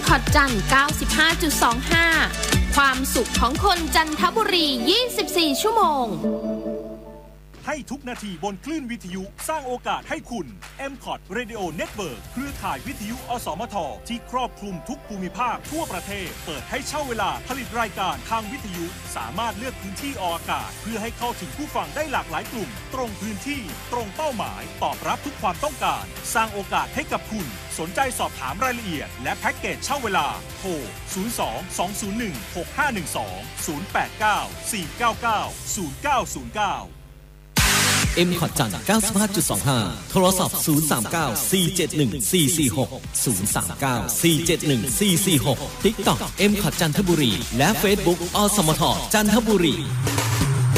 M.Cot จันทร์ 95.25 ความสุขของคนจันทบุรี 24 ชั่วโมงให้ทุกนาทีบนคลื่นวิทยุสร้างโอกาสให้คุณ M.Cot Radio Network เครือข่ายวิทยุอสมทที่ครอบคลุมทุกภูมิภาคทั่วประเทศเปิดให้เช่าเวลาผลิตรายการทางวิทยุสามารถเลือกพื้นที่ออกอากาศเพื่อให้เข้าถึงผู้ฟังได้หลากหลายกลุ่มตรงพื้นที่ตรงเป้าหมายตอบรับทุกความต้องการสร้างโอกาสให้กับคุณสนใจสอบถามรายละเอียดและแพ็กเกจเช่าเวลาโทร 02-201-6512 089-499-0909 M.Cot จันทร์ 95.25 โทรศัพท์ 039-471-446 039-471-446 TikTok M.Cot จันทบุรีและ Facebook อสมทจันทบุรี